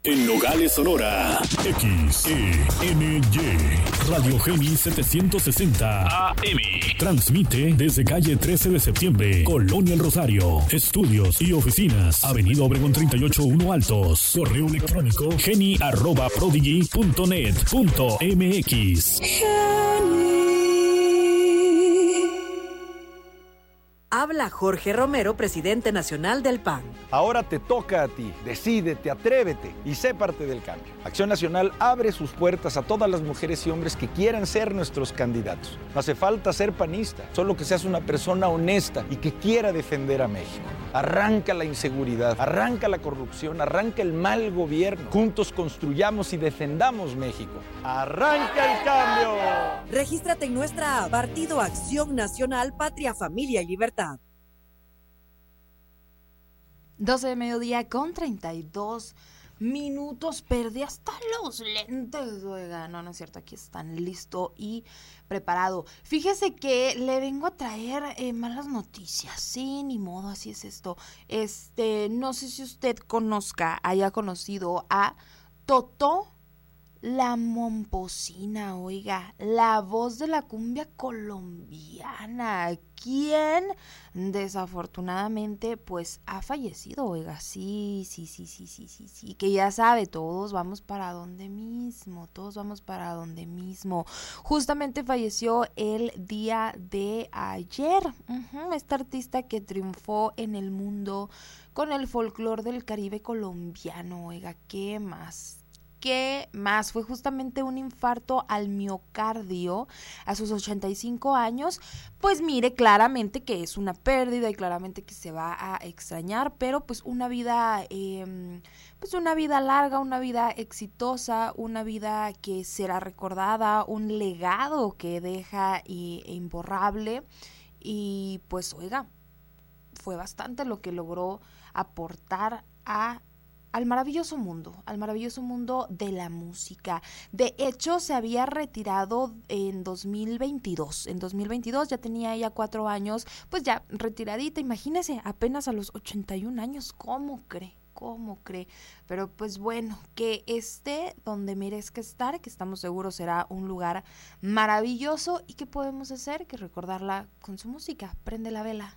En Nogales, Sonora, XENY, Radio Geni 760 AM. Transmite desde calle 13 de septiembre, Colonia El Rosario. Estudios y oficinas, Avenida Obregón 38-1 Altos. Correo electrónico geni@prodigy.net.mx. Habla Jorge Romero, presidente nacional del PAN. Ahora te toca a ti. Decídete, atrévete y sé parte del cambio. Acción Nacional abre sus puertas a todas las mujeres y hombres que quieran ser nuestros candidatos. No hace falta ser panista, solo que seas una persona honesta y que quiera defender a México. Arranca la inseguridad, arranca la corrupción, arranca el mal gobierno. Juntos construyamos y defendamos México. ¡Arranca el cambio! Regístrate en nuestra app, Partido Acción Nacional, Patria, Familia y Libertad. 12 de mediodía con 32 minutos. Perdí hasta los lentes, oiga, no es cierto, aquí están, listo y preparado. Fíjese que le vengo a traer malas noticias, sí, ni modo, así es esto. No sé si usted haya conocido a Totó la Momposina, oiga, la voz de la cumbia colombiana, quien desafortunadamente pues ha fallecido, oiga, sí, que ya sabe, todos vamos para donde mismo. Justamente falleció el día de ayer, esta artista que triunfó en el mundo con el folclore del Caribe colombiano, oiga, ¿qué más? Fue justamente un infarto al miocardio a sus 85 años. Pues mire, claramente que es una pérdida y claramente que se va a extrañar, pero pues una vida larga, una vida exitosa, una vida que será recordada, un legado que deja imborrable. Y pues oiga, fue bastante lo que logró aportar al maravilloso mundo de la música. De hecho, se había retirado en 2022. En 2022 ya tenía ella 4 años, pues ya retiradita, imagínese, apenas a los 81 años. ¿Cómo cree? Pero pues bueno, que esté donde merezca estar, que estamos seguros será un lugar maravilloso y que podemos hacer que recordarla con su música. Prende la vela.